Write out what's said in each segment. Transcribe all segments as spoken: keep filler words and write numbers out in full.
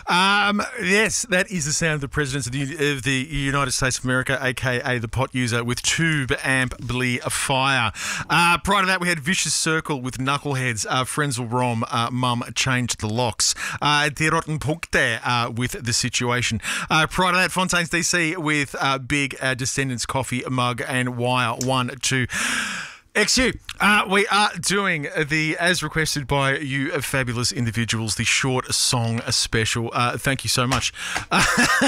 Um, yes, that is the sound of the President of the, of the United States of America, a k a the pot user, with Tube Amplifier. Uh, prior to that, we had Vicious Circle with Knuckleheads, uh, Frenzal Rom, uh, Mum Changed the Locks, uh, Die Rotten Punkte uh, with The Situation. Uh, prior to that, Fontaines D C with uh, Big uh, Descendants Coffee Mug and Wire one, two. X U, uh, we are doing the, as requested by you fabulous individuals, the short song special. Uh, thank you so much. Uh,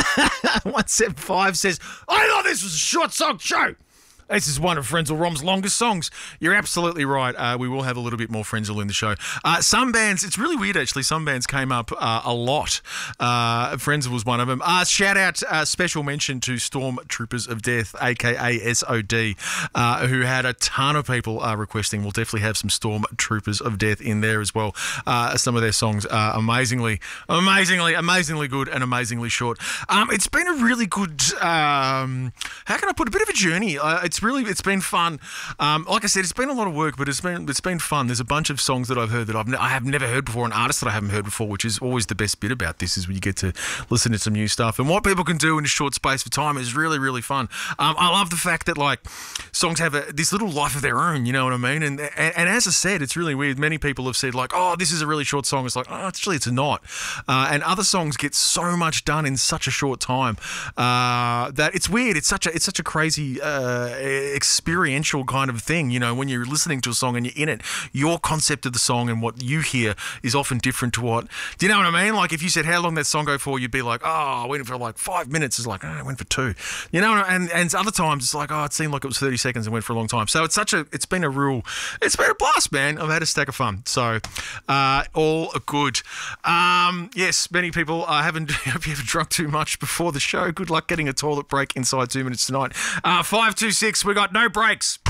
one seven five says, I thought this was a short song show. This is one of Frenzal Rom's longest songs. You're absolutely right. Uh, we will have a little bit more Frenzal in the show. Uh, some bands, it's really weird actually, some bands came up uh, a lot. Uh, Frenzal was one of them. Uh, shout out, uh, special mention to Stormtroopers of Death, a k a. S O D, uh, who had a ton of people uh, requesting. We'll definitely have some Stormtroopers of Death in there as well. Uh, some of their songs are amazingly, amazingly, amazingly good and amazingly short. Um, it's been a really good, um, how can I put, a bit of a journey. Uh, it's It's really, it's been fun. Um, like I said, it's been a lot of work, but it's been it's been fun. There's a bunch of songs that I've heard that I've ne- I have never heard before, and artists that I haven't heard before, which is always the best bit about this, is when you get to listen to some new stuff. And what people can do in a short space of time is really, really fun. Um, I love the fact that like songs have a, this little life of their own. You know what I mean? And, and and as I said, it's really weird. Many people have said like, oh, this is a really short song. It's like, oh, actually, it's not. Uh, and other songs get so much done in such a short time uh, that it's weird. It's such a it's such a crazy uh, experiential kind of thing. You know, when you're listening to a song and you're in it, your concept of the song and what you hear is often different to what. Do you know what I mean? Like if you said how long that song go for, you'd be like, oh, I went for like five minutes. It's like, oh, I went for two. You know, and and other times it's like, oh, it seemed like it was thirty seconds and went for a long time. So it's such a, it's been a real, it's been a blast, man. I've had a stack of fun. So uh, all good. Um, yes, many people uh, haven't, hope you haven't drunk too much before the show. Good luck getting a toilet break inside two minutes tonight. Uh, five two six, we got no breaks.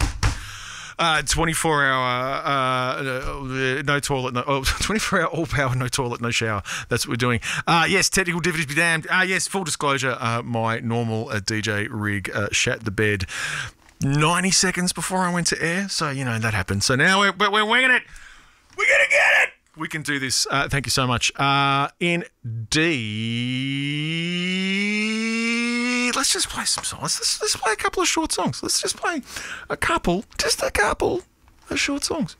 Uh, twenty-four hour, uh, no toilet, no, oh, twenty-four hour all power, no toilet, no shower. That's what we're doing. Uh, yes, technical difficulties be damned. Uh, yes, full disclosure, uh, my normal uh, D J rig uh, shat the bed ninety seconds before I went to air. So, you know, that happened. So now we're, we're, we're winging it. We're going to get it. We can do this. Uh, thank you so much. Uh, indeed. Let's just play some songs. Let's, let's play a couple of short songs. Let's just play a couple, just a couple of short songs.